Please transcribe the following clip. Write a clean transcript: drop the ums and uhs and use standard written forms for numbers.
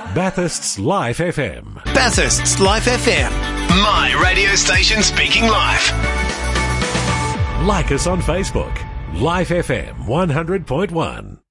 Bathurst's Life FM. Bathurst's Life FM. My radio station speaking live. Like us on Facebook. Life FM 100.1.